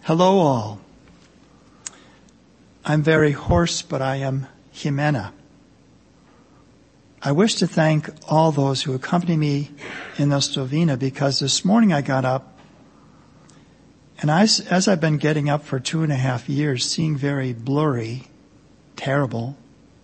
Hello all. I'm very hoarse, but I am Jimena. I wish to thank all those who accompany me in this novena because this morning I got up and as I've been getting up for 2.5 years, seeing very blurry, terrible,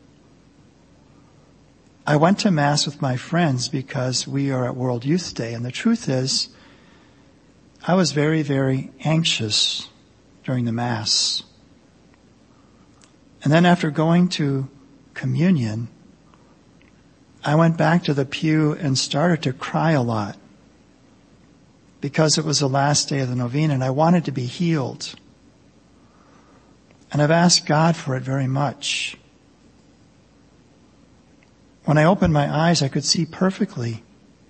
I went to Mass with my friends because we are at World Youth Day, and the truth is, I was very, very anxious during the Mass. And then after going to communion, I went back to the pew and started to cry a lot because it was the last day of the novena and I wanted to be healed. And I've asked God for it very much. When I opened my eyes, I could see perfectly.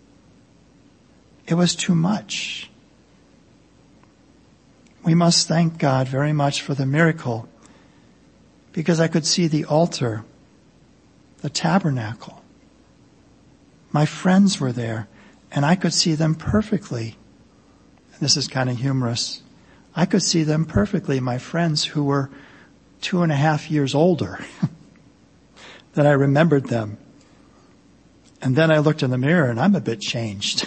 It was too much. We must thank God very much for the miracle because I could see the altar, the tabernacle. My friends were there and I could see them perfectly. And this is kind of humorous. I could see them perfectly, my friends who were 2.5 years older, that I remembered them. And then I looked in the mirror and I'm a bit changed.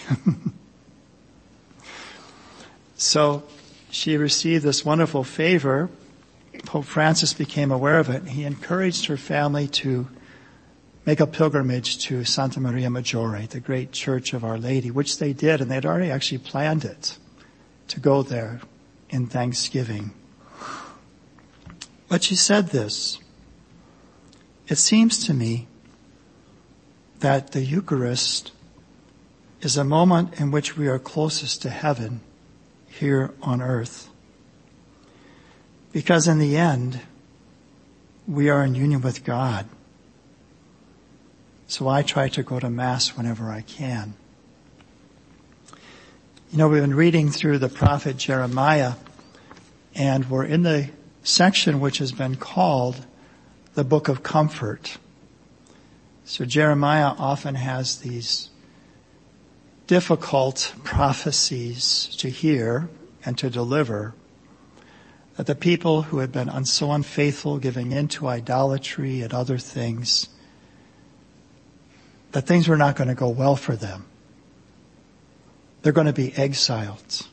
So she received this wonderful favor. Pope Francis became aware of it. He encouraged her family to make a pilgrimage to Santa Maria Maggiore, the great church of Our Lady, which they did, and they'd already actually planned it to go there in Thanksgiving. But she said this: it seems to me that the Eucharist is a moment in which we are closest to heaven here on earth. Because in the end, we are in union with God. So I try to go to Mass whenever I can. You know, we've been reading through the prophet Jeremiah, and we're in the section which has been called the Book of Comfort. So Jeremiah often has these difficult prophecies to hear and to deliver, that the people who had been so unfaithful, giving in to idolatry and other things, that things were not going to go well for them. They're going to be exiled.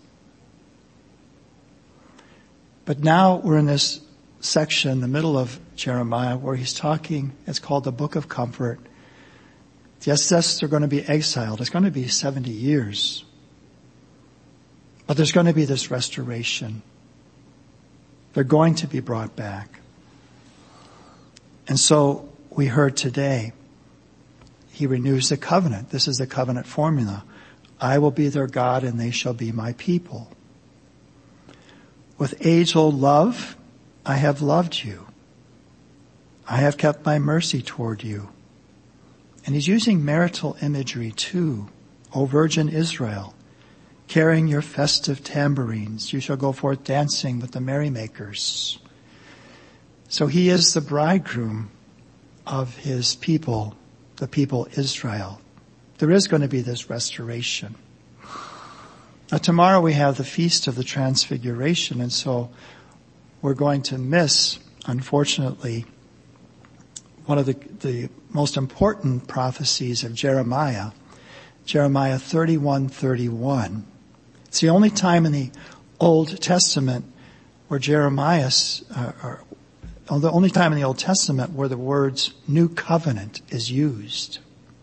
But now we're in this section, the middle of Jeremiah, where he's talking, it's called the Book of Comfort. Yes, they're going to be exiled. It's going to be 70 years. But there's going to be this restoration. They're going to be brought back. And so we heard today, he renews the covenant. This is the covenant formula. I will be their God and they shall be my people. With age-old love, I have loved you. I have kept my mercy toward you. And he's using marital imagery too. O Virgin Israel, carrying your festive tambourines, you shall go forth dancing with the merrymakers. So he is the bridegroom of his people, the people Israel. There is going to be this restoration. Now tomorrow we have the Feast of the Transfiguration, and so we're going to miss, unfortunately, one of the most important prophecies of Jeremiah, Jeremiah 31:31. It's the only time in the Old Testament where the only time in the Old Testament where the words New Covenant is used.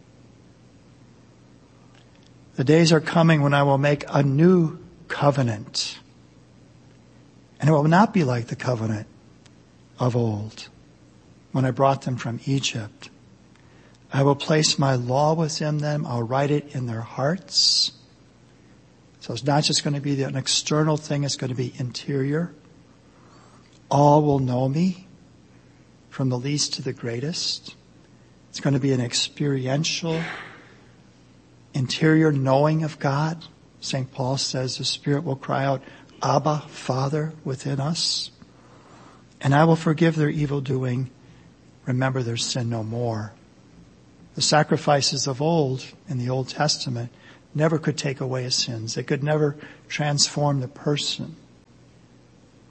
The days are coming when I will make a new covenant. And it will not be like the covenant of old, when I brought them from Egypt. I will place my law within them. I'll write it in their hearts. So it's not just going to be an external thing. It's going to be interior. All will know me, from the least to the greatest. It's going to be an experiential, interior knowing of God. St. Paul says the Spirit will cry out, Abba, Father, within us. And I will forgive their evil doing, remember their sin no more. The sacrifices of old in the Old Testament never could take away his sins. They could never transform the person.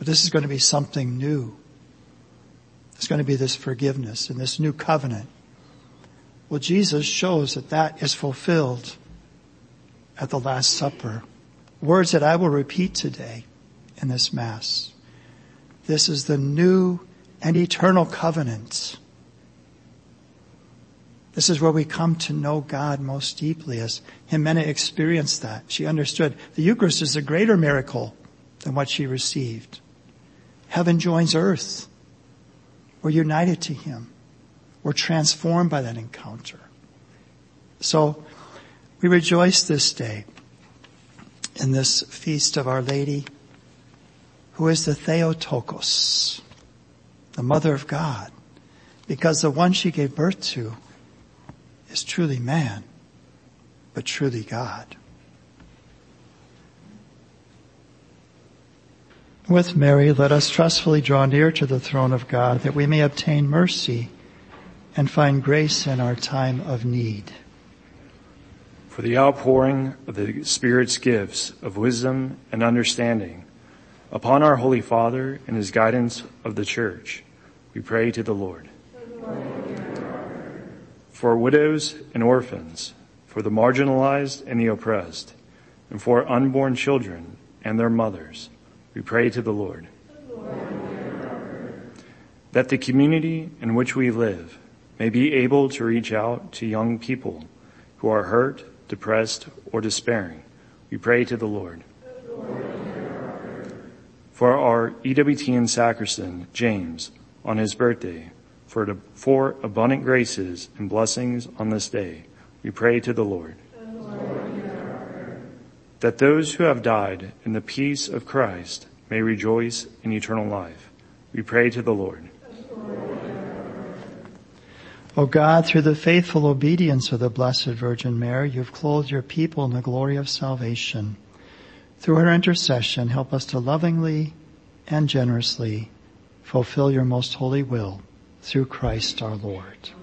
But this is going to be something new. There's going to be this forgiveness and this new covenant. Well, Jesus shows that that is fulfilled at the Last Supper. Words that I will repeat today in this Mass. This is the new and eternal covenant. This is where we come to know God most deeply, as Jimena experienced that. She understood the Eucharist is a greater miracle than what she received. Heaven joins earth. We're united to Him. We're transformed by that encounter. So we rejoice this day in this feast of Our Lady, who is the Theotokos, the Mother of God, because the one she gave birth to is truly man, but truly God. With Mary, let us trustfully draw near to the throne of God, that we may obtain mercy and find grace in our time of need. For the outpouring of the Spirit's gifts of wisdom and understanding upon our Holy Father and his guidance of the Church, we pray to the Lord. For widows and orphans, for the marginalized and the oppressed, and for unborn children and their mothers, we pray to the Lord. That the community in which we live may be able to reach out to young people who are hurt, depressed, or despairing, we pray to the Lord. For our EWTN sacristan, James, on his birthday, for abundant graces and blessings on this day, we pray to the Lord. That those who have died in the peace of Christ may rejoice in eternal life, we pray to the Lord. O God, through the faithful obedience of the Blessed Virgin Mary, you have clothed your people in the glory of salvation. Through her intercession, help us to lovingly and generously fulfill your most holy will through Christ our Lord.